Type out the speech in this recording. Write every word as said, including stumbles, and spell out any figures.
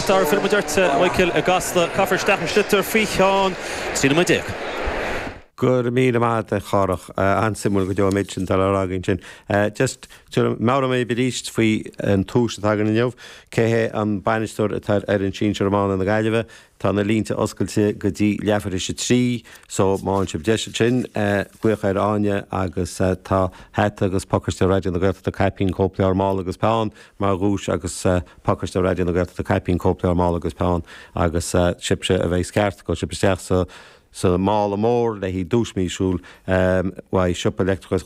star film dort Michael Gasla Kaffer Stachn Schlitter Fichon Cinema Dick. Gur mí amad a chorach ansimú go deo méid sin tal agin sin. Just mára mé bedíist faoi an tús agan in jobh, céthe an bainisteir atá ar an sin seán an na gaiileh, tá na línta oscailte go dtí leafar is trí, so má an sib de sin, buoch ar aine agus tá het agus pocaiste réidir na gaiilta caipín cóplaar má agus pán, má rúis agus pocaiste réidir na gaiilta caipín cóplaar má agus pán, agus sibse a bheith sceart go sibsteach sa So mála mór le hí dús mísúl wa siop electricus